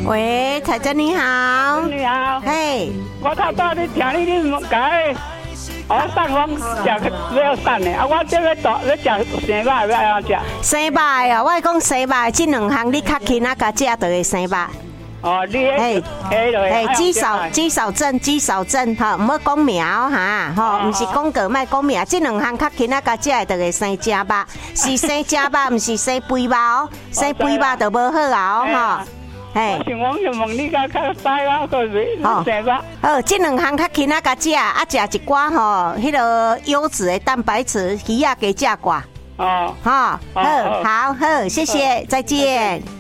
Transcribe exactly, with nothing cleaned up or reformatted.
喂，彩珍你好。 你好。 嘿， 我头早你听你你讲，我送我食要送的，啊，我这个大要食生肉要安怎食？ 生肉哦，我讲生肉，这两项你较轻啊，甲食就会生肉。 哦，你嘿， 嘿，肌少肌少症，肌少症哈，唔好讲名哈，吼，唔是讲个卖讲名，这两项较轻啊，甲食就会生食肉，是生食肉，唔是生肥肉哦，生肥肉就无好啊，吼。 嘿，我想讲就问你较较知啊，个是生肉。 好，这两项较轻啊，甲食，啊食一寡吼，迄个优质的蛋白质，鱼啊加食寡。哦，好，好，好，好，谢谢，再见。